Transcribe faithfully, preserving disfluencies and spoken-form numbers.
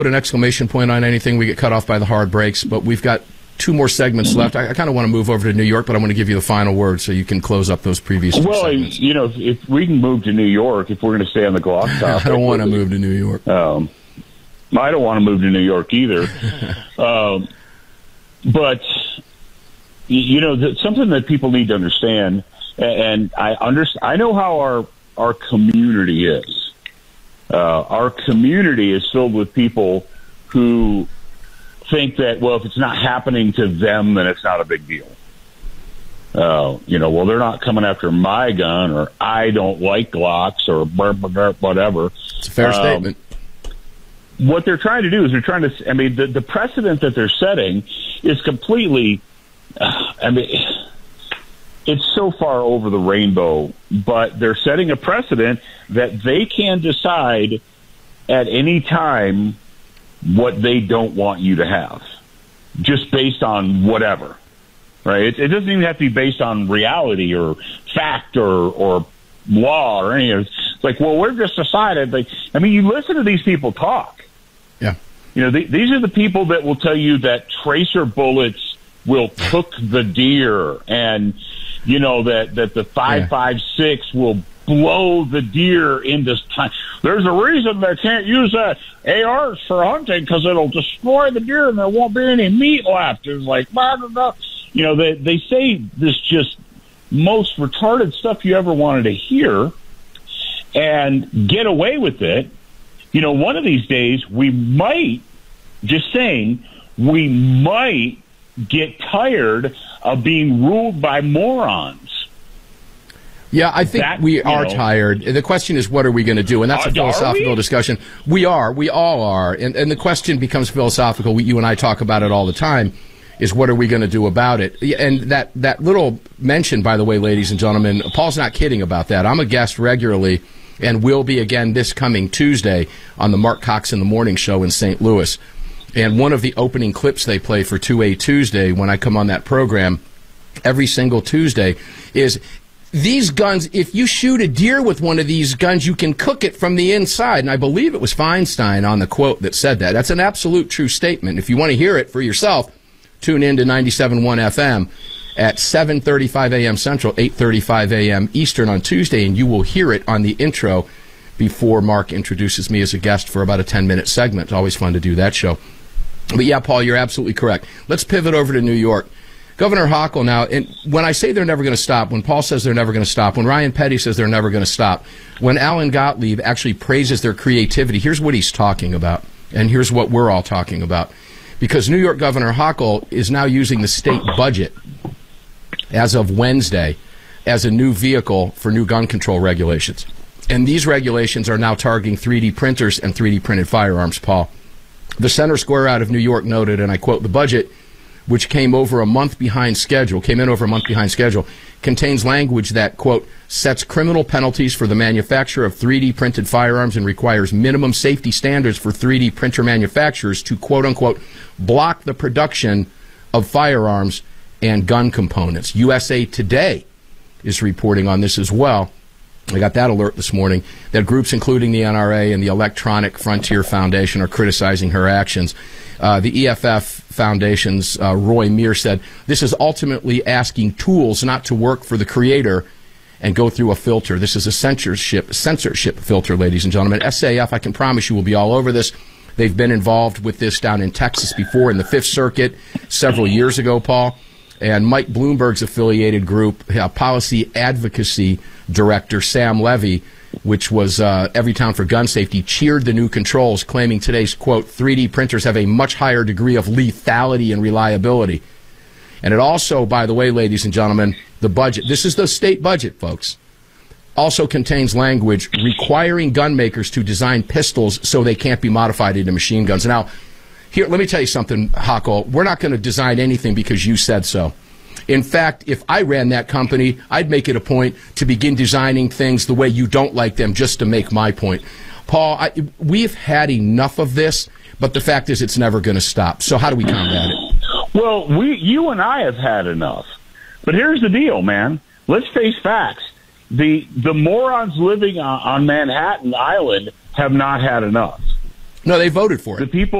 put an exclamation point on anything, we get cut off by the hard breaks, but we've got two more segments left. I, I kind of want to move over to New York, but I want to give you the final word so you can close up those previous two well, segments. you know, if, if we can move to New York, if we're going to stay on the Glock topic. I don't want to move to New York. Um, I don't want to move to New York either. um, but, you know, th- something that people need to understand, and I understand, I know how our, our community is. Uh, our community is filled with people who think that, well, if it's not happening to them, then it's not a big deal. Uh, you know, well, they're not coming after my gun, or I don't like Glocks, or whatever. It's a fair um, statement. What they're trying to do is they're trying to, I mean, the, the precedent that they're setting is completely, uh, I mean, it's so far over the rainbow, but they're setting a precedent that they can decide at any time what they don't want you to have, just based on whatever, right? It, it doesn't even have to be based on reality or fact or, or law or any of it. It's like, well, we're just decided. Like, I mean, you listen to these people talk. Yeah. You know, the, these are the people that will tell you that tracer bullets will cook the deer, and, you know, that, that the five five six will blow the deer into time. There's a reason they can't use that A Rs for hunting, because it'll destroy the deer and there won't be any meat left. It's like, blah, blah, blah. You know, they, they say this just most retarded stuff you ever wanted to hear and get away with it. You know, one of these days we might, just saying, we might get tired of being ruled by morons. Yeah, I think that, we are know, tired. The question is, what are we going to do? And that's a philosophical discussion. We are. We all are. And, and the question becomes philosophical. We, you and I talk about it all the time, is what are we going to do about it? And that, that little mention, by the way, ladies and gentlemen, Paul's not kidding about that. I'm a guest regularly and will be again this coming Tuesday on the Mark Cox in the Morning Show in Saint Louis. And one of the opening clips they play for two A Tuesday when I come on that program every single Tuesday is, these guns, if you shoot a deer with one of these guns, you can cook it from the inside. And I believe it was Feinstein on the quote that said that. That's an absolute true statement. If you want to hear it for yourself, tune in to ninety-seven point one F M at seven thirty-five A M Central, eight thirty-five A M Eastern on Tuesday, and you will hear it on the intro before Mark introduces me as a guest for about a ten-minute segment. It's always fun to do that show. But yeah, Paul, you're absolutely correct. Let's pivot over to New York. Governor Hochul now, and when I say they're never going to stop, when Paul says they're never going to stop, when Ryan Petty says they're never going to stop, when Alan Gottlieb actually praises their creativity, here's what he's talking about, and here's what we're all talking about. Because New York Governor Hochul is now using the state budget as of Wednesday as a new vehicle for new gun control regulations. And these regulations are now targeting three D printers and three D printed firearms, Paul. The Center Square out of New York noted, and I quote, the budget, which came over a month behind schedule, came in over a month behind schedule, contains language that, quote, sets criminal penalties for the manufacture of three D printed firearms and requires minimum safety standards for three D printer manufacturers to, quote unquote, block the production of firearms and gun components. U S A Today is reporting on this as well. I got that alert this morning that groups including the N R A and the Electronic Frontier Foundation are criticizing her actions. Uh, the E F F Foundation's uh, Roy Meir said, this is ultimately asking tools not to work for the creator and go through a filter. This is a censorship censorship filter, ladies and gentlemen. S A F, I can promise you, will be all over this. They've been involved with this down in Texas before in the Fifth Circuit several years ago, Paul. And Mike Bloomberg's affiliated group, uh, Policy Advocacy Director Sam Levy, which was uh, Everytown for Gun Safety, cheered the new controls, claiming today's, quote, three D printers have a much higher degree of lethality and reliability. And it also, by the way, ladies and gentlemen, the budget, this is the state budget, folks, also contains language requiring gun makers to design pistols so they can't be modified into machine guns. Now, here, let me tell you something, Hochul. We're not going to design anything because you said so. In fact, if I ran that company, I'd make it a point to begin designing things the way you don't like them just to make my point. Paul, I, we've had enough of this, but the fact is it's never going to stop. So how do we combat it? Well, we, you and I have had enough. But here's the deal, man. Let's face facts. The, the morons living on, on Manhattan Island have not had enough. No, they voted for it. The people